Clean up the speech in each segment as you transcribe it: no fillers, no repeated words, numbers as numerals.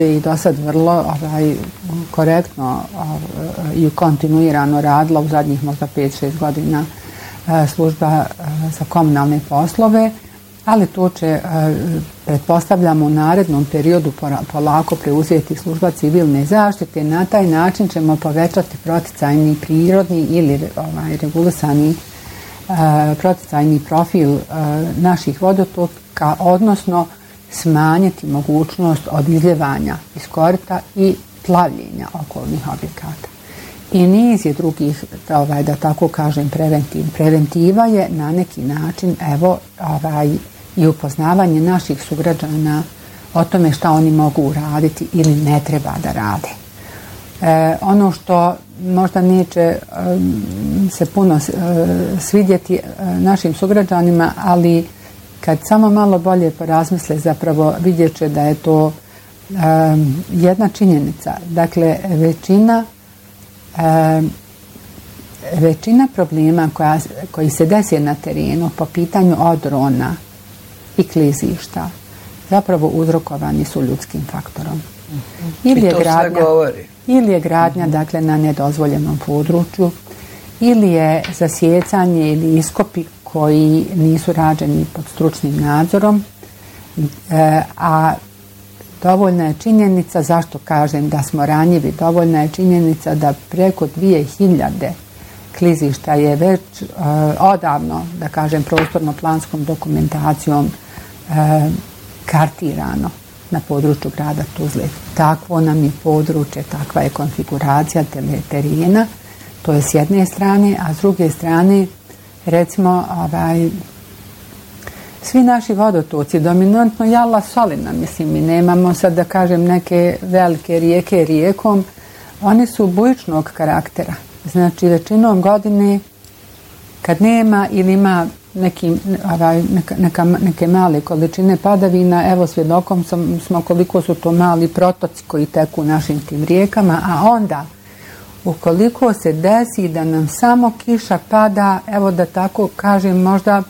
i do sad vrlo korektno i kontinuirano radila u zadnjih možda 5-6 godina služba za komunalne poslove, ali to će, pretpostavljamo, u narednom periodu polako preuzeti služba civilne zaštite. Na taj način ćemo povećati proticajni prirodni ili regulisani proticajni profil naših vodotoka, odnosno smanjiti mogućnost od izljevanja iz korita i plavljenja okolnih objekata. I niz je drugih, da tako kažem, preventiva je na neki način, i upoznavanje naših sugrađana o tome šta oni mogu uraditi ili ne treba da rade. Ono što možda neće se puno svidjeti našim sugrađanima, ali kad samo malo bolje porazmisle, zapravo vidjet će da je to jedna činjenica. Dakle, većina problema koji se desi na terenu po pitanju odrona i klizišta zapravo uzrokovani su ljudskim faktorom. Ili je gradnja dakle, na nedozvoljenom području, ili je zasjecanje ili iskopi koji nisu rađeni pod stručnim nadzorom, a dovoljna je činjenica, zašto kažem da smo ranjivi, dovoljna je činjenica da preko 2000 klizišta je već odavno, da kažem, prostorno-planskom dokumentacijom kartirano na području grada Tuzle. Takvo nam je područje, takva je konfiguracija terena, to je s jedne strane, a s druge strane, recimo, svi naši vodotoci, dominantno Jala Solina, mislim, mi nemamo sad da kažem neke velike rijeke rijekom, oni su bujičnog karaktera. Znači, većinom godine kad nema ili ima neke male količine padavina, evo svjedokom smo koliko su to mali protoci koji teku našim tim rijekama, a onda ukoliko se desi da nam samo kiša pada, evo da tako kažem, možda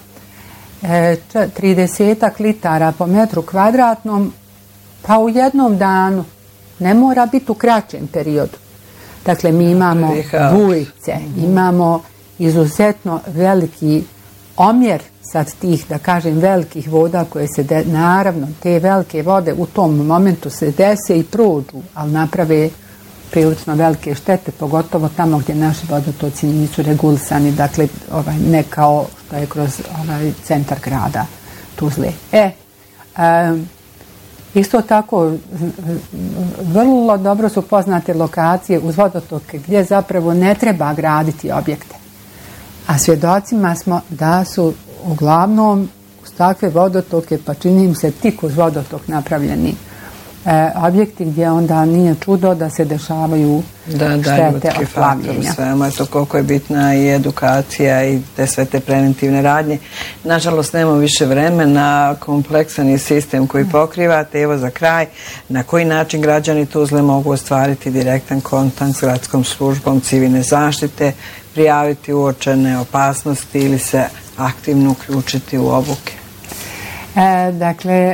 30 litara po metru kvadratnom, pa u jednom danu, ne mora biti u kraćem periodu. Dakle, mi imamo bujice, imamo izuzetno veliki omjer sad tih, da kažem, velikih voda koje se, naravno, te velike vode u tom momentu se dese i prođu, ali naprave prilično velike štete, pogotovo tamo gdje naši vodotoci nisu regulisani, dakle, ne kao što je kroz centar grada Tuzle. Isto tako, vrlo dobro su poznate lokacije uz vodotoke gdje zapravo ne treba graditi objekte. A svjedocima smo da su uglavnom uz takve vodotoke, pa čini im se tik uz vodotok napravljeni objekti gdje onda nije čudo da se dešavaju štete od plavljenja. Svema je to koliko je bitna i edukacija i sve te preventivne radnje. Nažalost, nema više vremena, kompleksan je sistem koji pokrivate. Evo za kraj, na koji način građani Tuzle mogu ostvariti direktan kontakt s gradskom službom civilne zaštite, prijaviti uočene opasnosti ili se aktivno uključiti u obuke? Dakle,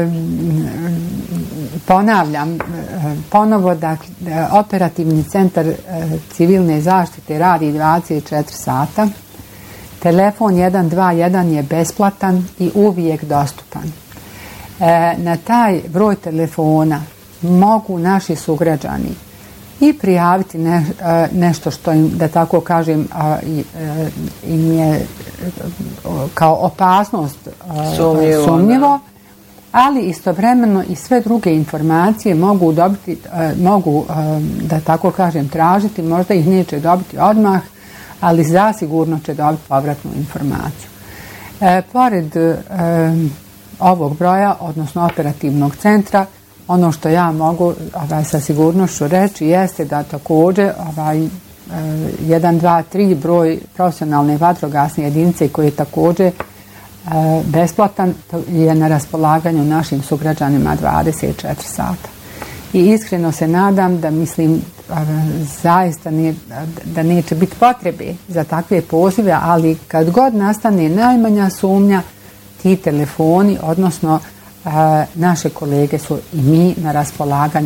ponavljam ponovo, dakle, operativni centar civilne zaštite radi 24 sata. Telefon 121 je besplatan i uvijek dostupan. Na taj broj telefona mogu naši sugrađani i prijaviti nešto što im, da tako kažem, im je kao opasnost sumnjivo, ali istovremeno i sve druge informacije mogu dobiti, da tako kažem, tražiti, možda ih neće dobiti odmah, ali zasigurno će dobiti povratnu informaciju. Pored ovog broja, odnosno operativnog centra, ono što ja mogu sa sigurnošću reći jeste da također 1, 2, 3 broj profesionalne vatrogasne jedinice koji je također besplatan je na raspolaganju našim sugrađanima 24 sata. I iskreno se nadam da mislim zaista da neće biti potrebe za takve pozive, ali kad god nastane najmanja sumnja, ti telefoni, odnosno naše kolege su i mi na raspolaganju.